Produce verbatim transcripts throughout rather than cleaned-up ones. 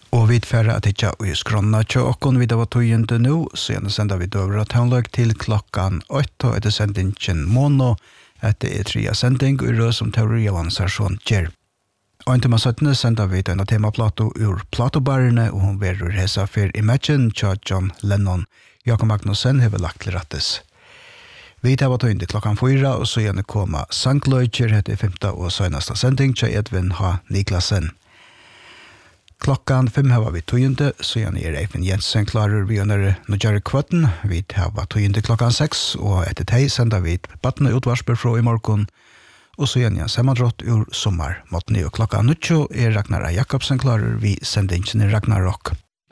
Og vi færre at ikke i skrona til åkken vi da var togjende nå, så gjerne sender vi døver at han løg til klokkan åtte, og etter sendingen Mono, etter er tre sending, og rød som teori av ansvarsson Gjer. Og en til syttende sender vi denne temaplato ur Platobarene, og hun verur hesa for Imagine til John Lennon. Jakob Magnussen har lagt til rettes. Vi tar var togjende klokkan fyra, og så gjerne koma Sankløyker, etter femte og søgneste sending til Edvin H. Niklasen. Klokkan fem har vi togjende, så gjerne er Eifen Jensen klarer vi under nødgjøre kvatten. Vi tar var togjende klokkan seks, og etter teg sender vi battene utvarsper fra i morgen. Og så gjerne en sammandrått ur sommer. Måten i klokkan nødtjo er Ragnar A. Jakobsen klarer vi sendingen i Ragnarok.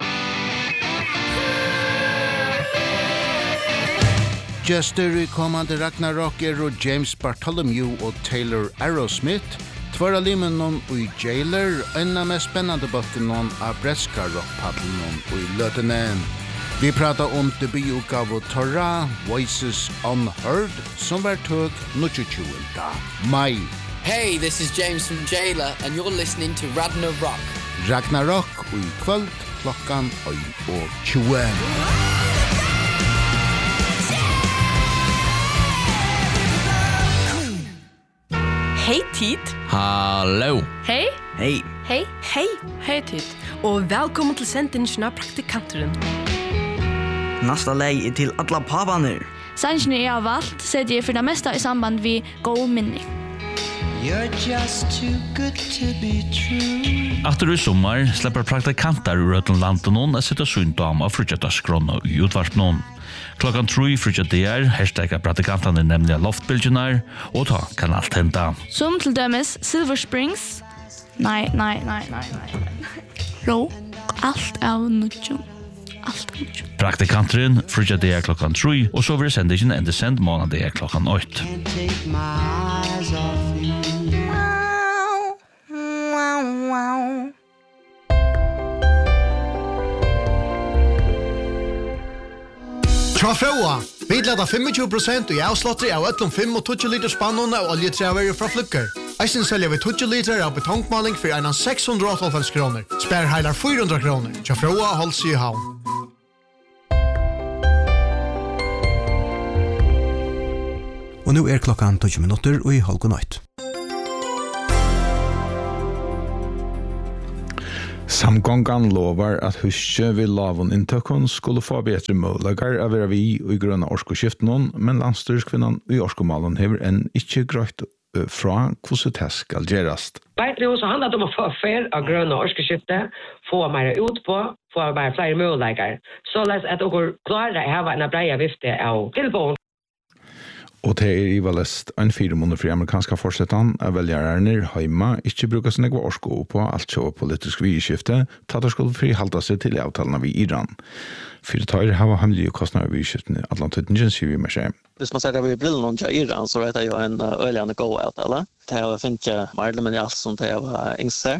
Gjester i kommande Ragnarok er James Bartholomew og Taylor Arrowsmith. Tvara limen nån og i Jailer, en av mest spennende bøkken nån av breska rockpadden nån og i Løtene. Vi pratar om debututgave Torra, Voices Unheard, som var tøk tjuende mai. Hey, this is James from Jailer, and you're listening to Ragnarok. Ragnarok og i kvöld klokkan og tjue. Hej Tid. Hallo. Hej. Hej. Hej. Hej. Hej Tid. Og velkommen til sendingen av Praktikanteren. Nästa lei er til alla pavaner. Sannsyn er av alt, setter jeg for det meste i samband vi god minning. You're just too good to be true. After i sommar slipper praktikanter ur Røtlandlandet noen å sitte sunt om av frutjetarskrona i utvarp noen. Klokkan tru frutjetar, hashtagga praktikantene nemlig loftbildjunar, og ta kan alt henta. Som til dømes Silver Springs. Nei, nei, nei, nei, nei. Rå, alt av nudjon. Alt av nudjon. Praktikanteren frutjetar klokkan tru, og så vil sendingen enda send måned det er klokkan åtte. Tja Frøa, vi leder tjue prosent i avslåtteri av ötlom fem og tjue liter spannene og oljetræver fra Flykker. Eisen selger vi tjue liter av betongmaling for en seks hundre og åttiofem kroner. Spær heilar fire hundre kroner. Tja Frøa, holds i havn. Og nå er klokkan tjue minutter og i halv nøyt. Samgångan lovar at huske vil lavun inntøkken skulle få bedre målager av være vi i grønne orskoskiftene, men landstyrskvinnan i orskomalen hever enn ikke grøyt fra hvordan det skal gjørast. Bedre så handler det om å få fer av grønne orskoskifte, få mer ut på, få mer flere målager, så at dere klarer å ha en breie vifte av tilbånd. Og det er i valest en fire måneder for amerikanske forsettene av velgjererne hjemme ikke bruker sin egen orsko på alt så politisk vidskifte, tatt det skulle frihalte seg til avtalene ved Iran. Fyre tar har hemmelige kostnader ved vidskiftene Atlantikken, sier vi med seg. Hvis man ser det vi blir noen til Iran, så vet jeg jo en øyelig god avtale. Det er jo ikke mer, men i alt som det er yngste.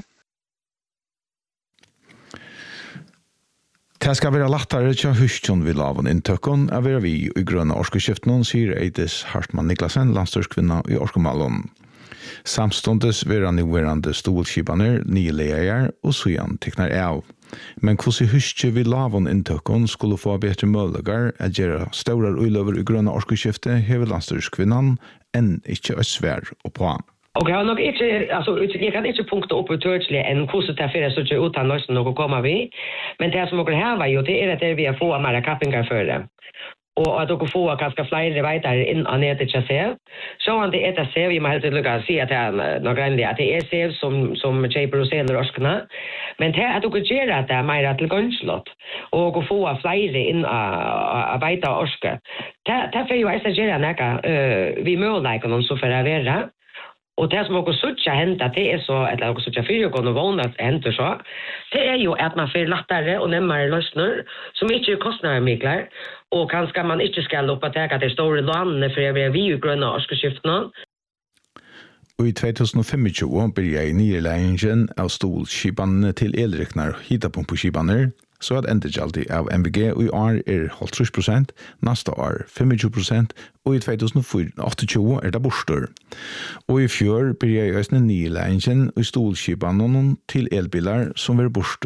Det skal være lettere til å huske vi laven inntøkken av være vi i grønne orskoskiftene, sier Eidis Hartmann Niklasen, landstyrskvinna i Orskomalen. Samståndes være nivåerende stolskipaner, nye leier og søyan tekner av. Men hvordan huske vi laven inntøkken skulle få bedre muligheter å gjøre større uiløver i grønne orskoskifte, hever landstyrskvinnan enn ikke er svær å på. Och jag har nog inte, alltså jag kan inte punkta upp utörsligt än hvordan det är så att utan lösen något komma vi. Men det som jag har var ju det är att det vi har få mer kappingar för det. Och att dere får ganska flere veitar inn og ned til Chassé. Så han det er det ser vi må helt lukka si at det er noe grønlig, at det er sev som, som kjeiper og seler orskene. Men det er at dere gjør at det er mer til gønnslott. Og dere får flere inn og veita orske. Det er jo jeg gjør noe uh, vi måler noen så for å være. Og det som også suttja henta, det er så, eller også suttja fyrirgående vågnet henter så, det er jo at man får lettere og nemmere løsner, som ikke kostnader mikler, og kanskje man ikke skal oppateka til store landene for å være vi i grønne orskoskiftene. Og i tjuetusen og tjuefem blir jeg nye leingen av stolskipene til elreknar hitapumpeskipene, så at endegjaldi av M V G og i år er halvtrys prosent, neste år tjuefem prosent, og i tjuetusen og tjueåtte er det bostor. Og i fjør blir jeg østene nye leingen i stolskipene til elbiler som er bostor.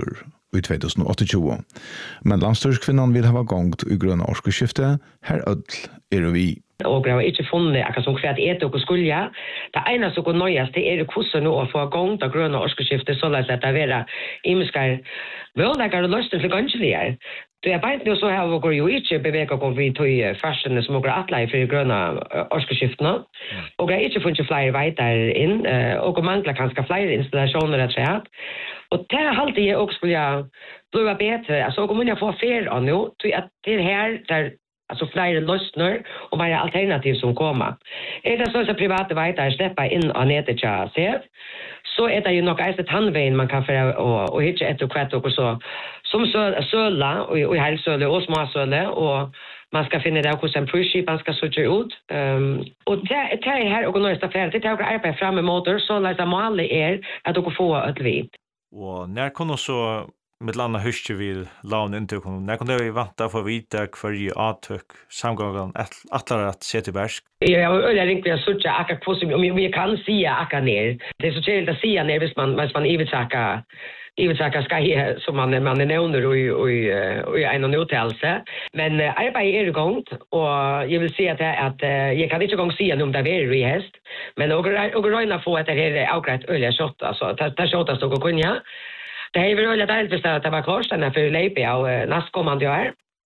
i tjugoåtta. Men landstyrskvinnan vil ha gongt i grønne årskeskifte, her ødel er vi. Og jeg har ikke funnet akkurat som hva et og skulja. Det eneste som går nøyest, det er hvordan nå å få gang til grønne årskeskifte, så at det er imiskar vøldekar og løsning for ganskelier. Det er bare så har vi jo ikke beveget oss vi til fersene som går atleie for grønne årskeskiften. Og jeg har ikke funnet flere veier inn, og vi mangler kanskje flere installasjoner rett og slett. Og det er alltid jeg også skulle bli bedre. Altså, om jeg får fer av nå, det er her der alltså flere løsner og mer alternativ som kommer. Er det så at private veier slipper inn og ned til seg, så er det jo nok eisen tannveien man kan få og, og hitje etter hvert og så, som søle, og, og helsøle og småsøle, og man skal finne det hvordan en prøvskip man skal søke ut. Um, og det, det er her og nøyeste affære, det er å arbeide fremme mot det, så lær målet er at dere får et vid. Og når kunne så med landa huske vil laun intøk, når kunne vi vanta for vite hver i avtøk samgangen atler at se til bersk? Ja, og jeg ringte jeg sutja akkurat hvordan, om vi kan si akkurat ned. Det er så tydelig å si ned hvis man, hvis man ivetsaker ivetsaker skal som man, man er nevner i, i, i en og uttalelse. Men uh, arbeid er i gang, og jeg vil si at, at uh, jeg kan ikke gang si om det er i hest, men og, og røyna få etter her akkurat øyelig kjøtt, altså det er kjøtt som kunne ja. Det er jo veldig deilig hvis det var kvarstene for Leipi av næstkommende år.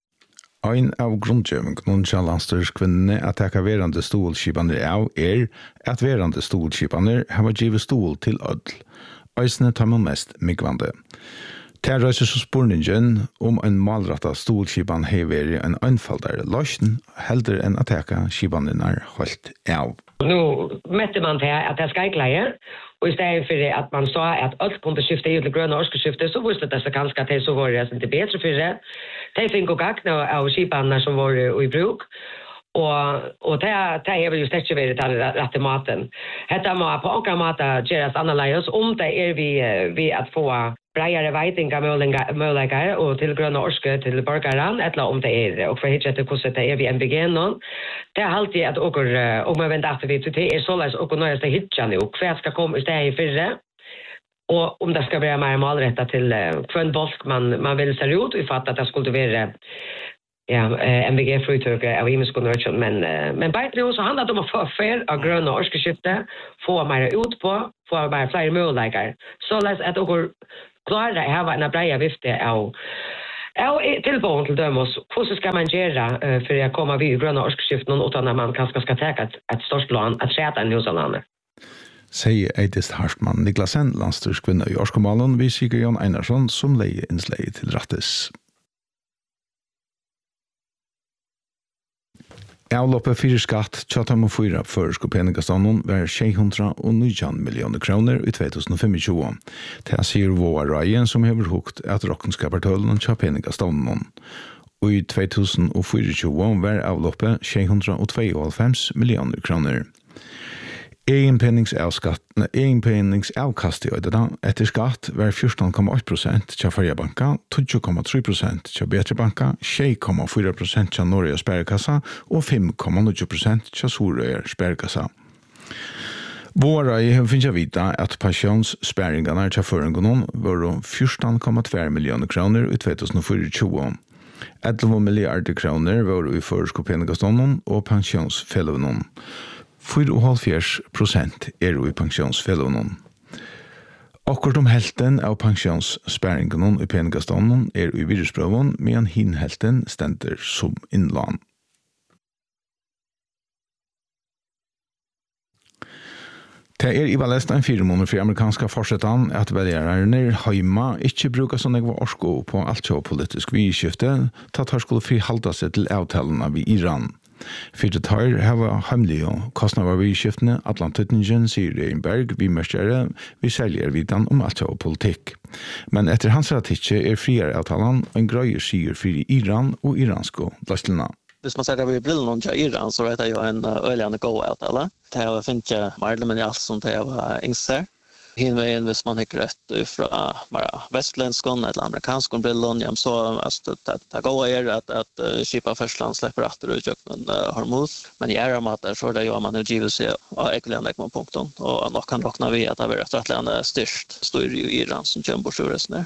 Ein av grundgjøvingen til landstyrskvinnene at jeg har verande stolskipene av er at verande stolskipene har givet stol til ødel. Øysene tar man mest mykvande. Det røyser så spurningen om en malrata stolskipan hever en anfaldare løsning heldur enn at jeg skipene er holdt av. Nå mette man til at det skal ikke og i stedet for at man sa at alt kunne skifte ut til grønne årskeskifte, så visste det seg kanskje at det så var det ikke bedre for det. De fikk å gagne av skipene som var i bruk, og, og det, det er jo slett ikke vært den rette maten. Dette må på akkurat måte gjøres annerledes om det er vi, vi at få breiere veitinga muligheter og til grønne orske til borgeren, eller om det er, og for hitje etter hvordan det er vi M B G nå. Det er alltid at dere, om jeg venter at vi til er såleis dere nøyeste hitje nå, hva skal komme i stedet i fyrre, og om det skal være mer malrettet til uh, hva en bolk man, man vil se ut, vi fatter at det skulle være ja, uh, M B G-frytøk av imenskånørkjøn, men, uh, men bare nå så handler det om å få fer av grønne orskeskifte, få mer ut på, få mer flere muligheter, såleis at dere klarer å ha en breie vifte av Ja, tilbånd til dømos, hvordan skal man gjøre uh, for å komme vid i grønne årskeskiften uten at man kanskje skal ta et, et størst plan, et skjete enn hos andre? Sier Eidist Hartmann Niklasen, landstyrskvinne i Årskomalen, vi sier Jan Einarsson som leie innsleie til Rattes. Avloppet fyrir skatt tjattam og fyra føresko peningastånden var sjuhundranitton millioner kroner i tjugohundratjúgu. Det sier Våa Ryan som hever hukt at rockenskapartølen tja peningastånden. Og i tjugohundratjúgu var avloppet sjuhundratveioghalvfems millioner kroner. Egenpenningsavkast i øydena etter skatt var fjorton komma åtta prosent til Farja banka, tolv komma tre prosent til Betre banka, sju komma fyra prosent til Norge Sperrekassa og fem komma nio prosent til Sorøya Sperrekassa. Våra i har finnet vita at pensjonssperringarna til føringonen var fjorton komma två millioner kroner i tjugohundratjúgu. elva milliarder kroner var i føreskopeningastånden og pensjonsfellevnen. fyra komma fem prosent er i pensjonsfellevnen. Akkurat om helten av pensjonssperringen i peningastånden er i virusprøven, medan hinhelten stender som innland. Det er i valest en fire måneder for amerikanske forsetan at velgerne heima ikke bruker sånn jeg var orsko på alt så politisk vidskifte, tatt her skulle frihalda seg til avtalene ved Iran. Fyrir tar hava hemlig og kostnader vidskiftene Atlantutningen sier Reinberg, vi mørkjere, vi selger vidan om alt så politikk. Men etter hans ratikje er friere avtalen en grøyer sier fyrir Iran og iransko blastelna. Hvis man ser det vid brillen til Iran, så er det jo en øyelig god avtale. Det er jo finnes medlemmen i alt som det er yngster. Hinveien, hvis man hikker rett fra bare vestlenskon eller amerikanskon brillen, ja, så altså, det, det gode er at, at uh, Kipa Førstland slipper etter utjøkken uh, Hormuz. Men i ære med det, så er det jo at man utgiver seg av ekvilendig på punkten, og nok kan råkna vi at det er rett og slett styrst styr i Iran som kommer bort suresen der.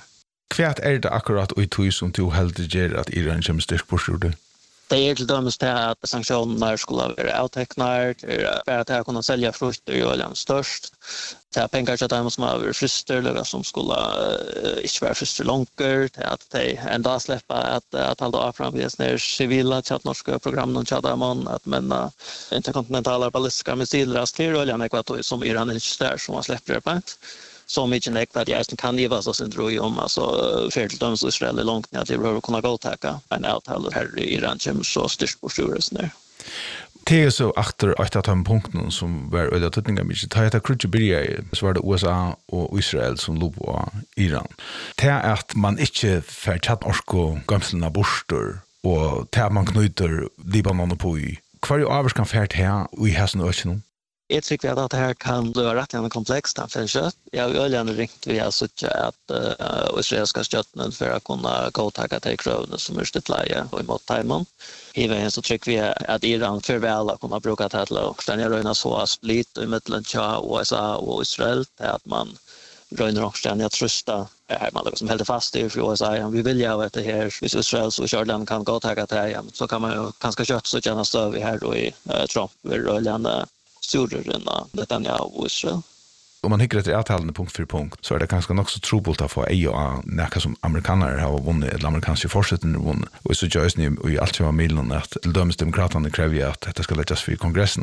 Kvært er det akkurat og i tog som du heldig gjør at Iran kommer styrk på skjordet? Det er til dømes til at sanksjonene skulle være avtekner, til bare til å kunne selge frukter i oljen størst, til at penger til dem som har vært frister, eller som skulle uh, ikke være frister langer, til at de enda slipper at, at alle har framvis ned sivile til at norske programmer til dem, at men uh, interkontinentale ballistiske missiler av styr oljen er kvart som Iran ikke stør, som har slipper det på. Så mycket näkt att jag kan giva så sin tror om alltså för till döms Israel långt ner till att kunna gå och täcka en avtal här i Iran som så styrst på styrelsen där. Det är så efter att ta en punkt som var öde tutningar mycket. Ta ett krutch börja så var det U S A och Israel som låg på Iran. Det är att man inte för chatt orsko gamla borstor och det man knyter Libanon på i. Kvar ju avskan färt här och i hasen och nu. Jag tycker att det här kan bli rätt gärna komplext. Jag har ju gärna ringt via att uh, israeliska stötten för att kunna gå och tacka till krövna som är styrtläge och emot tajman. I vägen så tycker vi att Iran för väl att kunna bruka det här och den är röjna så split i mittlen till U S A och Israel till att man röjner också den jag trösta här man liksom helt fast i för U S A. Vi vill ju att det här hvis Israel så Jordan kan gå och tacka till här så kan man ju ganska kött så gärna stöv vi här då i uh, Trump vid röjande surrarna Netanyahu och Israel. Om man hickar ett avtalande punkt för punkt så är det ganska nog så trobult att få E U A näka som amerikaner har vunnit eller amerikanska fortsättning har vunnit. Och så görs ni i allt som var milen att döms demokraterna kräver att detta ska läggas för kongressen.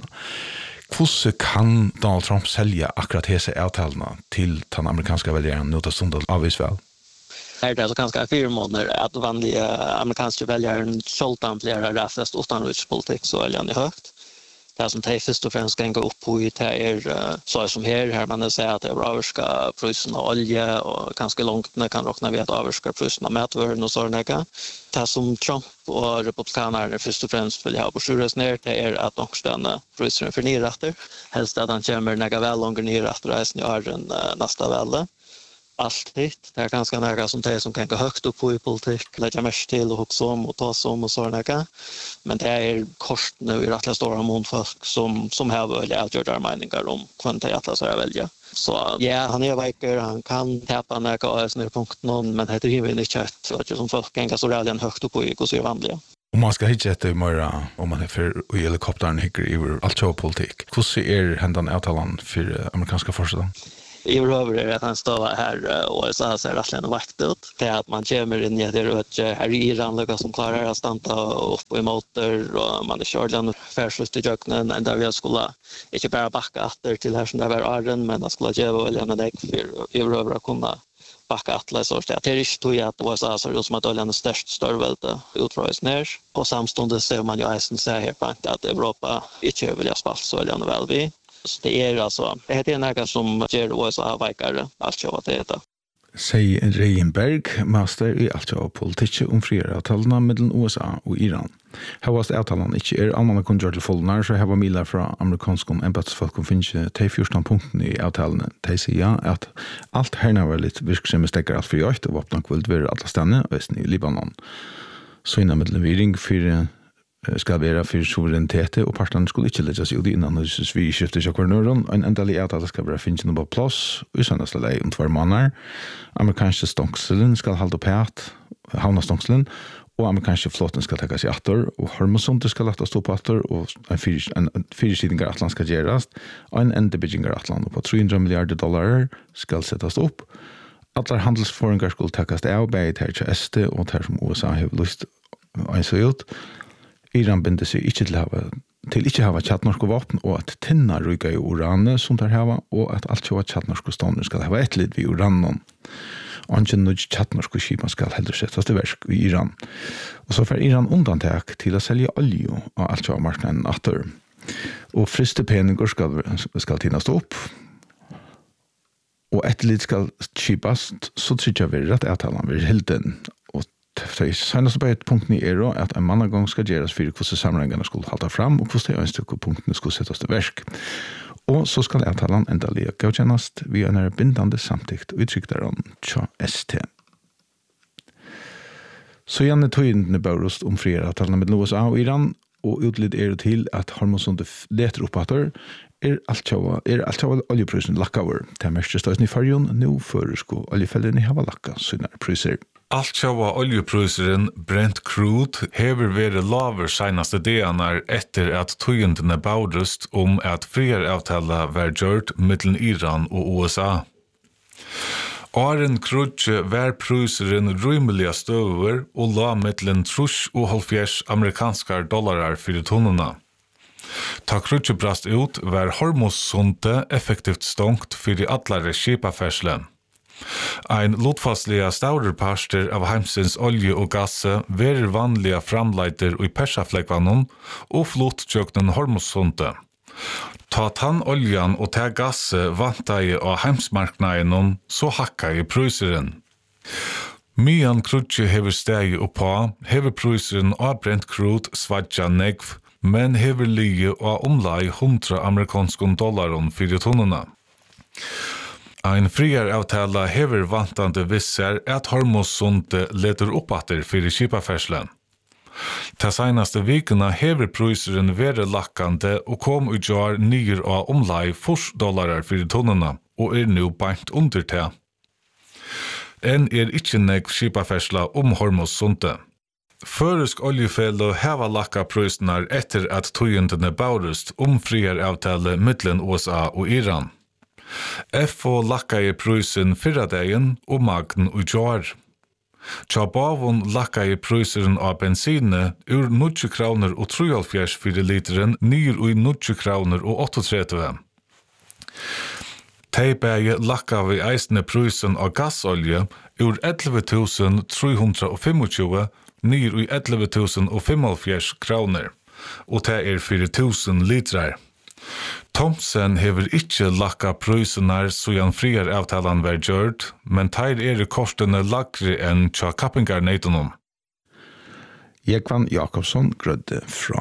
Hur kan Donald Trump sälja akkurat dessa avtalena till den amerikanska väljaren nu till stund avvis väl? Här är det ganska fyra månader att vanliga amerikanska väljaren kjoltan flera rättast utanrikspolitik så är det högt. Det som det först och främst ska gå upp på i det är så som här här man säger att det är överska priserna av olja och ganska långt när kan räkna med att överska priserna av matvaror och sådana där. Det som Trump och republikanerna först och främst vill ha på sjurres ner det är att de stanna priserna för nyrätter. Helst att han kommer några väl långa nyrätter resten i åren nästa väl. Allt hit. Det är ganska nära som det som kan gå högt upp på i politik. Lägga mest till och hugga om och ta som och sådana där. Men det är kort nu i rättliga stora mån folk som, som har välja att göra meningar om kvant det att läsa välja. Så ja, han är veker, han kan täppa näka av sådana punkten, men det är ju inte kött. Så som folk kan gå så redan högt upp på i går så vanliga. Om man ska hitta ett mer om man är för i helikoptern hickar över allt så politik. Hur är händan avtalan för amerikanska försvaret? I över är att han står här och så här ser rättligen vakt ut. Det är att man kommer in i det rött här i Iran lika som klarar att stanna upp i motor och man är kört den färslut i jöknen och där vi skulle inte bara backa efter till här som det var arren men att skulle ge väl en däck för över att kunna backa alla så att det är inte tog att det var så här som att oljan är störst störvälte utröjs ner. Och samstundes ser man ju eisen säga här på att Europa inte vill ha spalt så oljan väl vi. Så det är alltså, det är något som ger U S A väckare, allt jag vet det. Säger Reienberg, master i allt jag politik om friare avtalena mellan U S A och Iran. Här var det avtalen inte är allmänna kungjör till fullnar, så här var milar från amerikanska embatsfolk och finns de fjorton punkten i avtalen. De säger att allt här var lite virksamma stäckar allt för jöjt och vapna kvöld vid alla stannar i Libanon. Så innan med levering för skal være for suverenitet, og partene skulle ikke legges ut innan hvis vi skifter seg hver nøren. En endelig er at det skal være finnes noe på plass, og i søndags lei om tvær måneder. Amerikanske stångselen skal holde opp her, havna stångselen, og amerikanske flåten skal tekkes i atter, og Hormosundet skal lagt oss opp atter, og en fyrsidingar atlan skal gjerast, og en endebyggingar atlan på tre hundre milliarder dollar skal settes opp. Atler handelsforingar skulle tekkes av, begge til S T og til som U S A har lyst å se ut. Iran binder seg ikke til, hava, til ikke hava tjattnorske våpen, og at tinna ryker i uranet som tar hava, og at alt jo tjattnorske stående skal hava et litt vid uranen. Og ikke noe tjattnorske skipen skal heller settes til versk i Iran. Og så får Iran undantak til å selge olje av alt jo marknaden atter. Og friste peninger skal, skal tinnas opp, og et litt skal skipast, så tror jeg vi rett avtalen vil hilden. Det senaste på ett punkt ni är då att en manna gång ska göras för hur sammanhangarna skulle hålla fram och hur det är stycke punkten skulle sättas till verk. Och så ska avtalan ända liga godkännast via en bindande samtyckt uttryck där om tja S T. Så Janne tog in Baurust om flera avtalen med U S A och Iran och utled är det till att Hormosundet letar upp att er alt sjåa, er alt sjåa oljeprisen lakkaver. Det er mest støysen i fargen, nå føresko oljefellene hava lakka sine priser. Alt sjåa oljepriseren Brent Crude hever vært laver senaste deanar etter at tøyendene baudrust om at frieravtala var gjort mittlen Iran og U S A. Åren krutje var priseren rymeliga støver og la mittlen trus og halvfjers amerikanskar dollarar fyrir tunnuna. Ta krutje brast ut var hormossunte effektivt stongt fyrir allare skipaferslen. Ein lotfastliga staurerparster av heimsins olje og gasse verer vanliga framleiter i persafleikvanon og flott tjøknen hormossunte. Ta tann oljan og ta gasse vantai av heimsmarknaden så hakka i pruseren. Mian krutje hever stegi oppa, hever pruseren av Brent Crude svadja negv, men hever lige av omlai hundra amerikanskon dollaron fyrir tunnuna. Ein friar avtala hever vantande visser at hormossunte leter oppatter fyrir kipaferslen. Ta seinaste vikuna hever pruseren vere lakkande og kom utjar nyer av omlai fors dollarar fyrir tunnuna og er nu bant under te. En er ikkje negv kipafersla om hormossunte. Føresk oljefello heva lakka prusnar etter at tøyendene baurust om friar avtale mittlen U S A og Iran. F O lakka i prusen fyrra dagen og magn og jar. Tja bavon lakka i prusen av bensine ur nitjo kroner og trettioåtta fyrir literen nyr ui nitjo kroner og trettioåtta. Teibæge lakka vi eisne prusen av gassolje ur elleve tusen tre hundre og tjugofem nyr ui elleve tusen og fimmoghálvfjerds kroner, og det er fyrir tusen litrar. Thomsen hever ikkje lakka prusenar så friar avtalan var gjørt, men teir er kostene lagre enn tja kappingarneitonom. Jekvan Jakobsson grødde fra.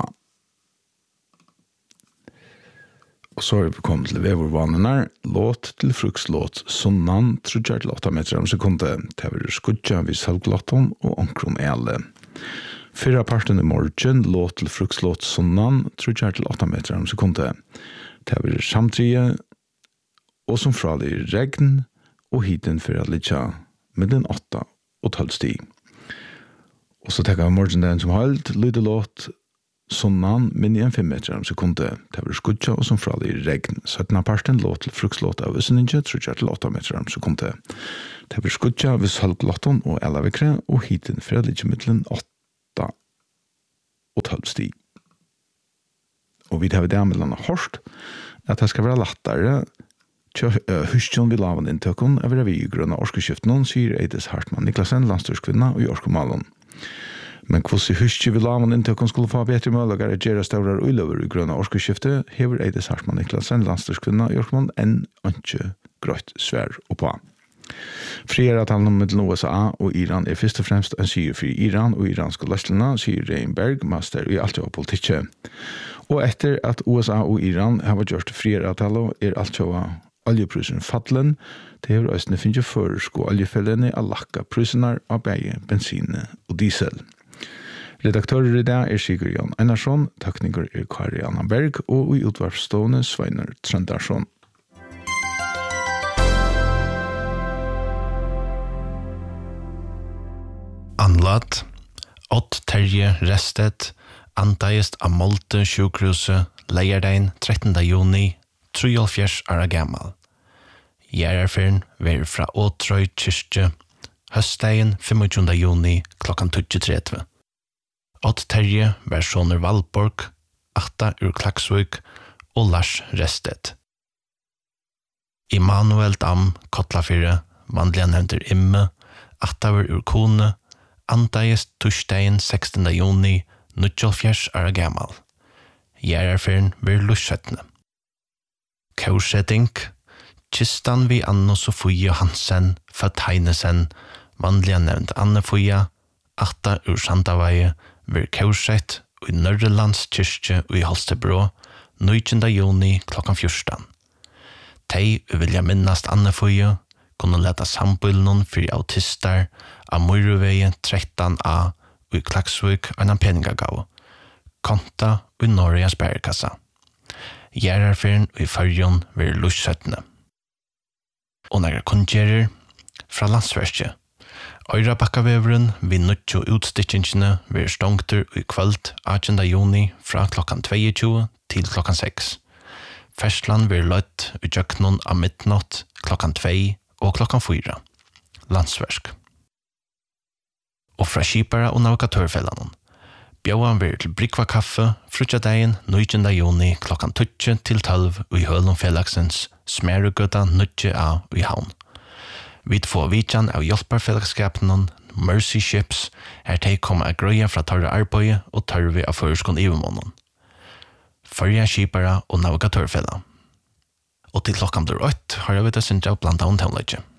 Og så er vi kommet til vevervanene, låt til frukslåt, sunnan, trudjar til åtta meter om sekunde, tever skudja vid salglottom og omkron ele. Fyra parten i morgen, låt til frukslåt, sunnan, trudjar til åtta meter om sekunde, tever samtrige, og som fralig regn, og hiten for at litja med den åtta og tolv stig. Og så tekka morgen den som holdt, lyde låt, sunnan, min i en fem meter om sekunde, tever skudja og som fralig regn, syttende parten låt til frukslåt av Øsseninje, trudjar til åtta meter om sekunde, tever skudja vid salglottom og elavikre, og hiten for at litja med den åtta og tolv stig. Og vi tar det med denne hårst, at det skal være lettere huskjon vi laven inntøkken av vi i grønne årskeskiften, sier Eidis Hartmann Niklasen, landstyrskvinna og Jorskomalon. Men hvordan huskjon vi laven inntøkken skulle få bedre muligere å gjøre større ulover i grønne årskeskiftet, hever Eidis Hartmann Niklasen, landstyrskvinna og Jorskomalon enn ikke grøtt svær oppa. Friere avtalen om mellom U S A og Iran er først og fremst en syre for Iran og iranske løslene, sier Reinberg, master i alt av politikk. Og etter at U S A og Iran har gjort friere avtaler, er alt av oljeprisen fattelen, det har østene finnet føresko oljefellene av lakka prisene av begge bensine og diesel. Redaktører i dag er Sigurd Jan Einarsson, tekniker er Kari Anna Berg, og i utvarpsstående Sveinar Trøndarsson. Anlat, Ott Terje Restet, antaist av Molte sjukhuset, leierdein trettende juni, trettioåtta år gammal. Gjerarferen ver fra Åtrøy kyrkje, høstdagen tjuefem juni klokkan tolv tretti. Ott Terje var soner Valborg, Atta ur Klaksvik og Lars Restet. Immanuel Dam, Kotlafire, vanliga nevnter Imme, Atta var ur Kone, antaist torsdagen sekstende juni, nitjoghálvfjerds år gammal. Gjerarferen ver lussetne. Kaursetting, kistan vi Anno Sofie Hansen, født Heinesen, vanliga nevnt Anne Foja, Atta ur Sandavaie, ver kaursett i Nørrelands kyrkje i Holstebro, nitjoende juni klokkan fjorton. Tei vilja minnast Anne Foja, kunne leta sambylnon for autistar av Møyruveien tretton A i Klaksvik og en pengagave. Konta i Norges bærekassa. Gjerarferen og i fyrjon vil lussøttene. Og nære kundgjerer fra landsverket. Øyrabakkaveveren vil nødjo utstikkingene vil stongter i kvöld attjende juni fra klokkan tjueto til klokkan seks. Fersland vil løtt i djøknon av midnatt klokkan tvei og klokkan fyra. Landsverk. Og fra skipara og navigatørfellanen. Bjauan vil til Brikva kaffe, frutjadegin niogtjende juni klokkan tjueto til tolv i Hølum Felagsens Smerugøta nødje av i havn. Vi får vitjan av hjelparfellagskapen Mercy Ships er de kommer av grøya fra tørre arbeid og tørre av føreskånd i måneden. Førja skipara og navigatørfella. Og til klokkan blir åtte har jeg vidt å synge blant annet